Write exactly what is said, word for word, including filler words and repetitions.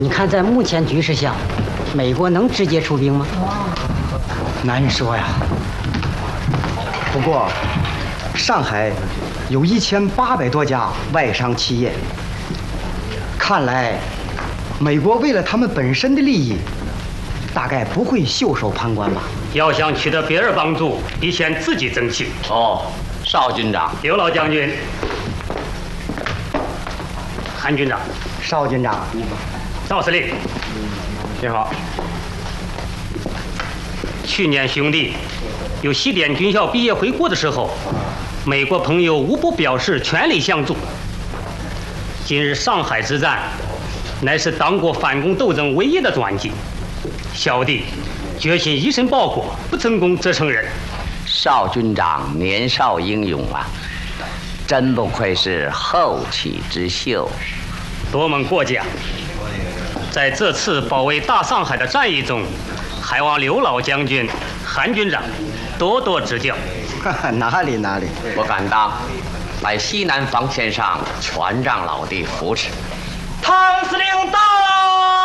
你看，在目前局势下，美国能直接出兵吗？ 难说呀。不过，上海有一千八百多家外商企业，看来美国为了他们本身的利益，大概不会袖手旁观吧。 要想取得别人帮助，必先自己争气。 哦，邵军长， 刘老将军，韩军长， 邵军长， 赵司令， 你好。 去年兄弟有西点军校毕业回国的时候，美国朋友无不表示全力相助。今日上海之战，乃是党国反攻斗争唯一的转机。小弟决心以身报国，不成功则成仁。 邵军长年少英勇啊，真不愧是后起之秀。 多蒙过奖。在这次保卫大上海的战役中，还望刘老将军、韩军长多多指教。 哪里哪里， 我敢当，在西南防线上全仗老弟扶持。 唐司令到。